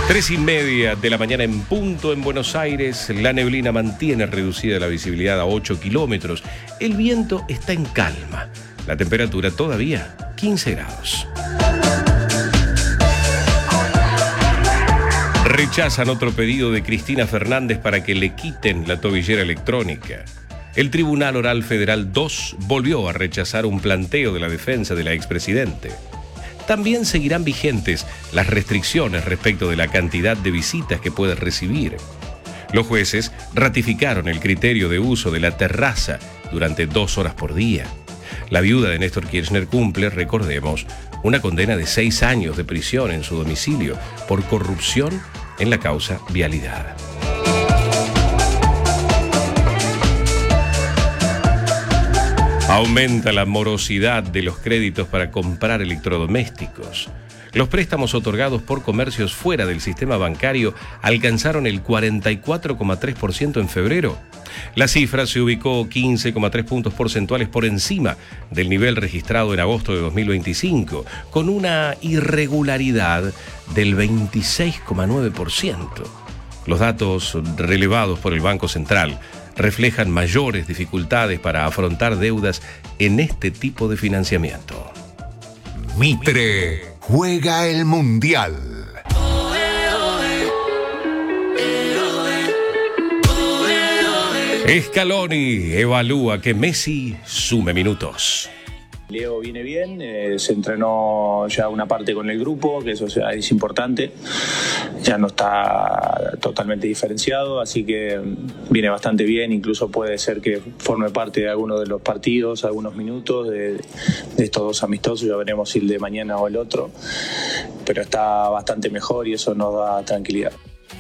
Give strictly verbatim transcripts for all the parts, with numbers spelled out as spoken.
Tres y media de la mañana en punto en Buenos Aires. La neblina mantiene reducida la visibilidad a ocho kilómetros. El viento está en calma. La temperatura todavía quince grados. Rechazan otro pedido de Cristina Fernández para que le quiten la tobillera electrónica. El Tribunal Oral Federal dos volvió a rechazar un planteo de la defensa de la expresidente. También seguirán vigentes las restricciones respecto de la cantidad de visitas que puede recibir. Los jueces ratificaron el criterio de uso de la terraza durante dos horas por día. La viuda de Néstor Kirchner cumple, recordemos, una condena de seis años de prisión en su domicilio por corrupción en la causa vialidad. Aumenta la morosidad de los créditos para comprar electrodomésticos. Los préstamos otorgados por comercios fuera del sistema bancario alcanzaron el cuarenta y cuatro coma tres por ciento en febrero. La cifra se ubicó quince coma tres puntos porcentuales por encima del nivel registrado en agosto de dos mil veinticinco, con una irregularidad del veintiséis coma nueve por ciento. Los datos relevados por el Banco Central reflejan mayores dificultades para afrontar deudas en este tipo de financiamiento. Mitre juega el Mundial. Scaloni evalúa que Messi sume minutos. Leo viene bien, eh, se entrenó ya una parte con el grupo, que eso es importante, ya no está totalmente diferenciado, así que viene bastante bien, incluso puede ser que forme parte de alguno de los partidos, algunos minutos de, de estos dos amistosos, ya veremos si el de mañana o el otro, pero está bastante mejor y eso nos da tranquilidad.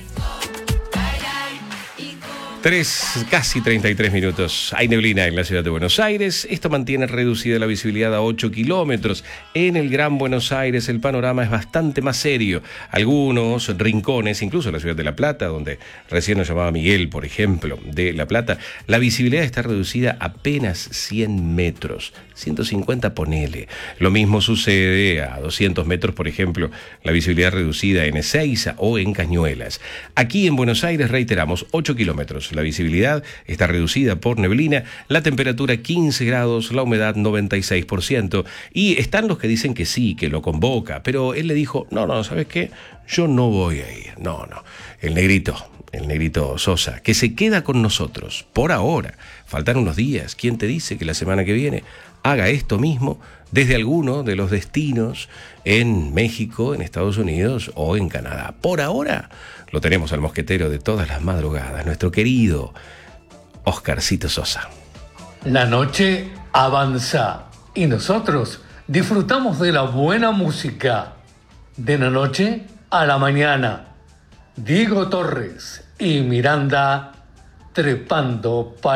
Tres, casi treinta y tres minutos. Hay neblina en la ciudad de Buenos Aires. Esto mantiene reducida la visibilidad a ocho kilómetros. En el Gran Buenos Aires el panorama es bastante más serio. Algunos rincones, incluso en la ciudad de La Plata, donde recién nos llamaba Miguel, por ejemplo, de La Plata, la visibilidad está reducida a apenas cien metros. ciento cincuenta ponele. Lo mismo sucede a doscientos metros, por ejemplo, la visibilidad reducida en Ezeiza o en Cañuelas. Aquí en Buenos Aires, reiteramos, ocho kilómetros. La visibilidad está reducida por neblina, la temperatura quince grados, la humedad noventa y seis por ciento. Y están los que dicen que sí, que lo convoca, pero él le dijo, no, no, ¿sabes qué? Yo no voy a ir, no, no. El negrito, el negrito Sosa, que se queda con nosotros, por ahora. Faltan unos días, ¿quién te dice que la semana que viene haga esto mismo desde alguno de los destinos en México, en Estados Unidos o en Canadá? Por ahora lo tenemos al mosquetero de todas las madrugadas, nuestro querido Oscarcito Sosa. La noche avanza y nosotros disfrutamos de la buena música. De la noche a la mañana, Diego Torres y Miranda trepando para